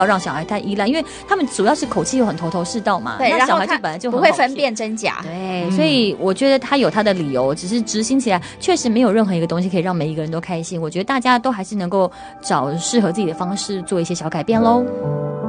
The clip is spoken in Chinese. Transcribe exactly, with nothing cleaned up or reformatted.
要让小孩太依赖，因为他们主要是口气又很头头是道嘛， 对， 那小孩就本来就不很好骗会分辨真假。 对，所以我觉得他有他的理由，只是执行起来确实没有任何一个东西可以让每一个人都开心。我觉得大家都还是能够找适合自己的方式做一些小改变喽。